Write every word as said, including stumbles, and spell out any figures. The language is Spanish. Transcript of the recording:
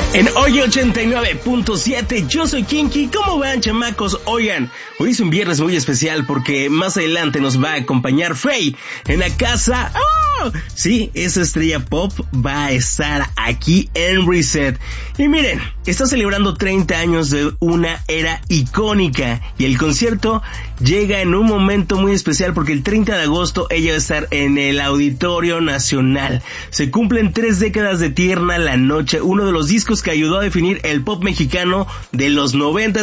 En Hoy ochenta y nueve punto siete, yo soy Kinky. ¿Cómo van, chamacos? Oigan, hoy es un viernes muy especial porque más adelante nos va a acompañar Faye en la casa. ¡Oh! Sí, esa estrella pop va a estar aquí en Reset. Y miren, está celebrando treinta años de una era icónica y el concierto llega en un momento muy especial porque el treinta de agosto ella va a estar en el Auditorio Nacional. Se cumplen tres décadas de Tierna la Noche, uno de los discos que ayudó a definir el pop mexicano de los noventas